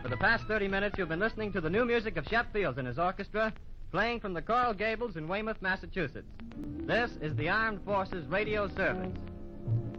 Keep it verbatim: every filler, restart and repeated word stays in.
For the past thirty minutes, you've been listening to the new music of Shep Fields and his orchestra, playing from the Coral Gables in Weymouth, Massachusetts. This is the Armed Forces Radio Service.